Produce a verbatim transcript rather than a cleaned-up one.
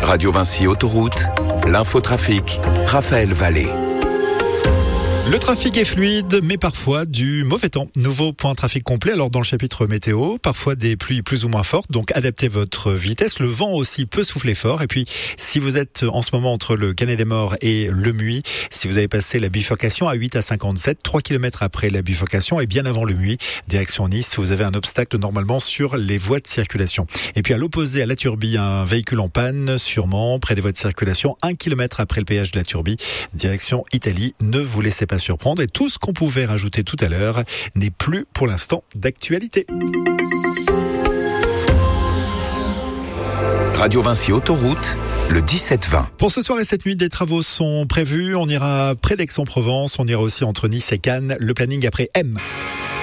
Radio Vinci Autoroute, l'infotrafic, Raphaël Vallée. Le trafic est fluide, mais parfois du mauvais temps. Nouveau point trafic complet, alors dans le chapitre météo, parfois des pluies plus ou moins fortes, donc adaptez votre vitesse. Le vent aussi peut souffler fort. Et puis, si vous êtes en ce moment entre le Canet-des-Maures et le Muy, si vous avez passé la bifurcation à huit à cinquante-sept, trois kilomètres après la bifurcation et bien avant le Muy, direction Nice, vous avez un obstacle normalement sur les voies de circulation. Et puis à l'opposé, à la Turbie, un véhicule en panne, sûrement près des voies de circulation, un kilomètre après le péage de la Turbie, direction Italie. Ne vous laissez pas surprendre, et tout ce qu'on pouvait rajouter tout à l'heure n'est plus pour l'instant d'actualité. Radio Vinci Autoroute, le dix-sept vingt. Pour ce soir et cette nuit, des travaux sont prévus. On ira près d'Aix-en-Provence, on ira aussi entre Nice et Cannes. Le planning après M.